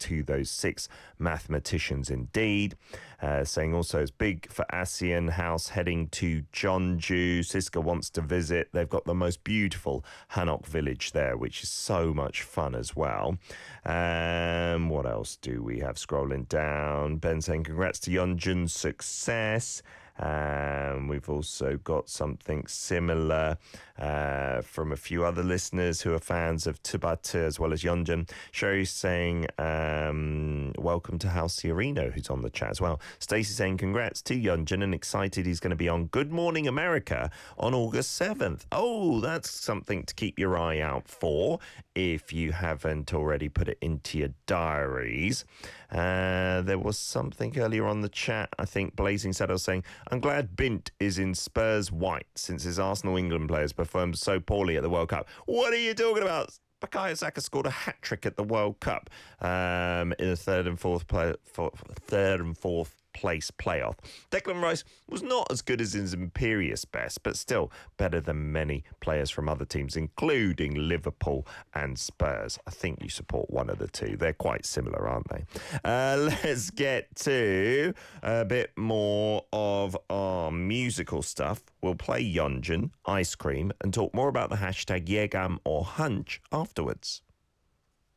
to those 6 mathematicians indeed. Saying also it's big for ASEAN House heading to Jeonju. Siska wants to visit. They've got the most beautiful Hanok village there, which is so much fun as well. What else do we have scrolling down? Ben saying congrats to Yeonjun's success. We've also got something similar from a few other listeners who are fans of Tsubata as well as Yeonjun. Sherry's saying welcome to House Ciarino, who's on the chat as well. Stacey saying congrats to Yeonjun and excited he's going to be on Good Morning America on August 7th. Oh, that's something to keep your eye out for if you haven't already put it into your diaries. There was something earlier on the chat. I think Blazing Saddle saying, I'm glad Bint is in Spurs white since his Arsenal England players performed so poorly at the World Cup. What are you talking about? Bukayo Saka scored a hat-trick at the World Cup in the third and fourth place playoff. Declan Rice was not as good as his imperious best, but still better than many players from other teams, including Liverpool and Spurs. I think you support one of the two. They're quite similar, aren't they? Let's get to a bit more of our musical stuff. We'll play Yeonjun, Ice Cream, and talk more about the hashtag Yegam or Hunch afterwards.